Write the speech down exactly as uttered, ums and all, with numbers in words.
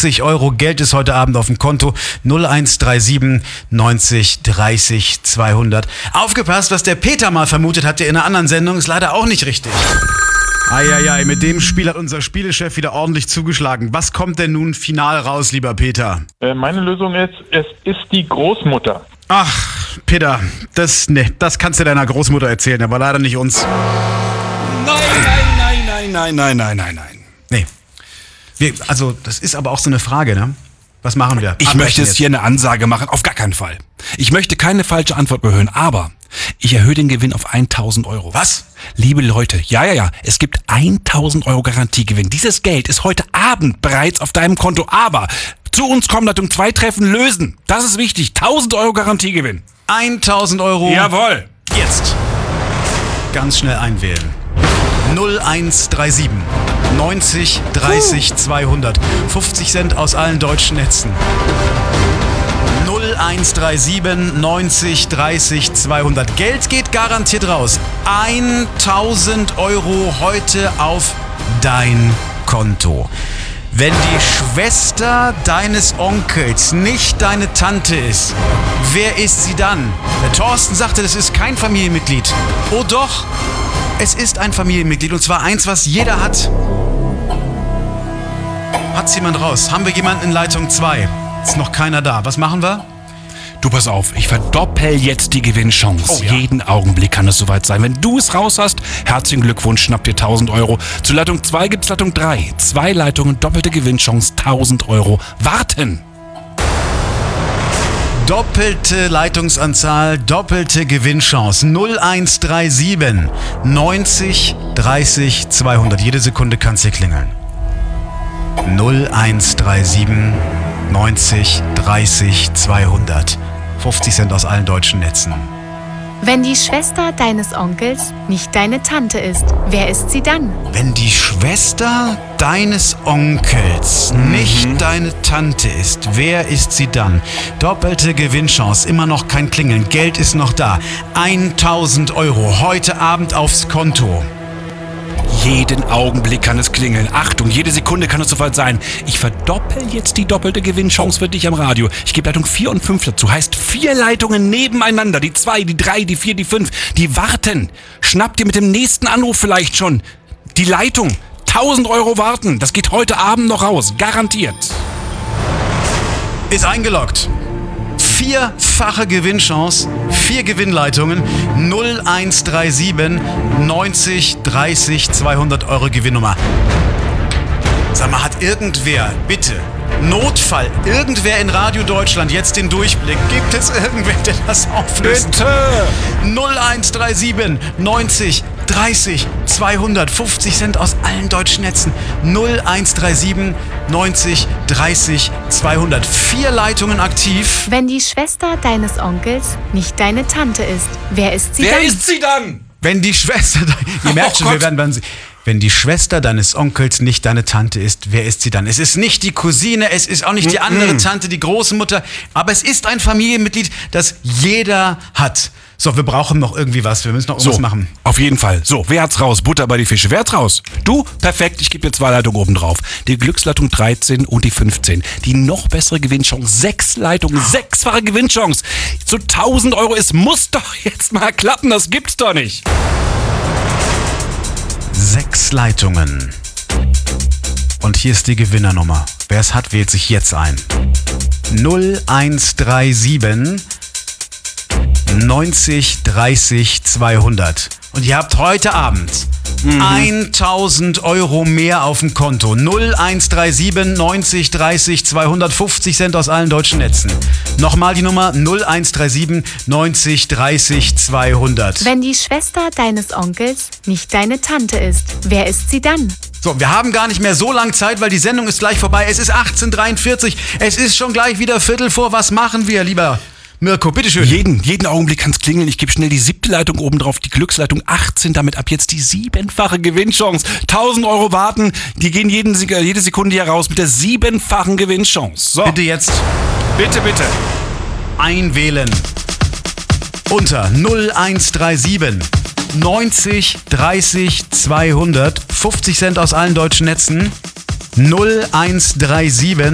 fünfzig Euro Geld ist heute Abend auf dem Konto. null eins drei sieben neunzig dreißig zweihundert. Aufgepasst, was der Peter mal vermutet hatte in einer anderen Sendung, ist leider auch nicht richtig. Eieiei, mit dem Spiel hat unser Spielechef wieder ordentlich zugeschlagen. Was kommt denn nun final raus, lieber Peter? Äh, meine Lösung ist, es ist die Großmutter. Ach, Peter, das, ne, das kannst du deiner Großmutter erzählen, aber leider nicht uns. Nein, nein, nein, nein, nein, nein, nein, nein. Nee. Wir, also, das ist aber auch so eine Frage, ne? Was machen wir? Ich Abbrechen möchte jetzt jetzt. hier eine Ansage machen, auf gar keinen Fall. Ich möchte keine falsche Antwort mehr hören, aber ich erhöhe den Gewinn auf tausend Euro. Was? Liebe Leute, ja, ja, ja, es gibt tausend Euro Garantiegewinn. Dieses Geld ist heute Abend bereits auf deinem Konto, aber zu uns kommen, Leitung zwei Treffen lösen. Das ist wichtig, tausend Euro Garantiegewinn. tausend Euro. Jawohl. Jetzt. Ganz schnell einwählen. null eins drei sieben neunzig dreißig zweihundert. fünfzig Cent aus allen deutschen Netzen. null eins drei sieben neunzig dreißig zweihundert. Geld geht garantiert raus. tausend Euro heute auf dein Konto. Wenn die Schwester deines Onkels nicht deine Tante ist, wer ist sie dann? Der Thorsten sagte, das ist kein Familienmitglied. Oh doch, es ist ein Familienmitglied und zwar eins, was jeder hat. Hat's jemand raus? Haben wir jemanden in Leitung zwei? Ist noch keiner da. Was machen wir? Du, pass auf, ich verdoppel jetzt die Gewinnchance. Oh, ja. Jeden Augenblick kann es soweit sein. Wenn du es raus hast, herzlichen Glückwunsch, schnapp dir tausend Euro. Zu Leitung zwei gibt's Leitung drei. Zwei Leitungen, doppelte Gewinnchance, tausend Euro. Warten! Doppelte Leitungsanzahl, doppelte Gewinnchance. null eins drei sieben neunzig dreißig zweihundert. Jede Sekunde kann's hier klingeln. null eins drei sieben neunzig dreißig zweihundert. fünfzig Cent aus allen deutschen Netzen. Wenn die Schwester deines Onkels nicht deine Tante ist, wer ist sie dann? Wenn die Schwester deines Onkels Mhm. nicht deine Tante ist, wer ist sie dann? Doppelte Gewinnchance, immer noch kein Klingeln, Geld ist noch da. tausend Euro heute Abend aufs Konto. Jeden Augenblick kann es klingeln. Achtung, jede Sekunde kann es soweit sein. Ich verdoppel jetzt die doppelte Gewinnchance für dich am Radio. Ich gebe Leitung vier und fünf dazu. Heißt vier Leitungen nebeneinander. Die zwei, die drei, die vier, die fünf. Die warten. Schnapp dir mit dem nächsten Anruf vielleicht schon die Leitung. tausend Euro warten. Das geht heute Abend noch raus. Garantiert. Ist eingeloggt. Vierfache Gewinnchance, vier Gewinnleitungen, null eins drei sieben neunzig dreißig zweihundert Euro Gewinnnummer. Sag mal, hat irgendwer, bitte, Notfall, irgendwer in Radio Deutschland jetzt den Durchblick? Gibt es irgendwer, der das auflöst? Bitte! null eins drei sieben neunzig dreißig zweihundert. fünfzig Cent aus allen deutschen Netzen. null eins drei sieben neunzig dreißig zweihundert. Vier Leitungen aktiv. Wenn die Schwester deines Onkels nicht deine Tante ist, wer ist sie Wer dann? ist sie dann? Wenn die Schwester, ihr merkt Oh schon, wir Gott. werden, werden wenn die Schwester deines Onkels nicht deine Tante ist, wer ist sie dann? Es ist nicht die Cousine, es ist auch nicht die andere Tante, die Großmutter, aber es ist ein Familienmitglied, das jeder hat. So, wir brauchen noch irgendwie was, wir müssen noch irgendwas So, machen. auf jeden Fall. So, wer hat's raus? Butter bei die Fische. Wer hat's raus? Du? Perfekt, ich gebe dir zwei Leitungen oben drauf. Die Glücksleitung dreizehn und die fünfzehn. Die noch bessere Gewinnchance. Sechs Leitungen, sechsfache Gewinnchance. Zu tausend Euro. Es muss doch jetzt mal klappen, das gibt's doch nicht. Sechs Leitungen. Und hier ist die Gewinnernummer. Wer es hat, wählt sich jetzt ein. null eins drei sieben neunzig dreißig zweihundert. Und ihr habt heute Abend mhm. tausend Euro mehr auf dem Konto. null eins drei sieben neunzig dreißig zweihundert. fünfzig Cent aus allen deutschen Netzen. Nochmal die Nummer null eins drei sieben neunzig dreißig zweihundert. Wenn die Schwester deines Onkels nicht deine Tante ist, wer ist sie dann? So, wir haben gar nicht mehr so lange Zeit, weil die Sendung ist gleich vorbei. Es ist achtzehn Uhr dreiundvierzig. Es ist schon gleich wieder Viertel vor. Was machen wir, lieber Mirko? Bitteschön. Jeden, jeden Augenblick kann's klingeln. Ich gebe schnell die siebte Leitung oben drauf, die Glücksleitung achtzehn, damit ab jetzt die siebenfache Gewinnchance. tausend Euro warten, die gehen jeden, jede Sekunde hier raus mit der siebenfachen Gewinnchance. So, Bitte jetzt bitte, bitte. einwählen. Unter null eins drei sieben neunzig dreißig zweihundert. fünfzig Cent aus allen deutschen Netzen. null eins drei sieben